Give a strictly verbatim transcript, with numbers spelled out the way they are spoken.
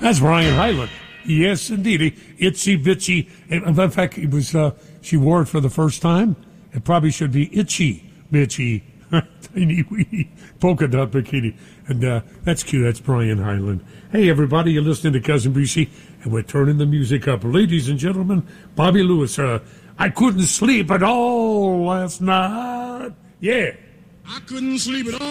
That's Brian Hyland. Yes, indeed. Itsy bitsy. In fact, it was, uh, she wore it for the first time. It probably should be itchy bitchy. Tiny wee polka dot bikini. And uh, that's cute. That's Brian Hyland. Hey, everybody, you're listening to Cousin B C, and we're turning the music up. Ladies and gentlemen, Bobby Lewis, uh, I couldn't sleep at all last night. Yeah. I couldn't sleep at all.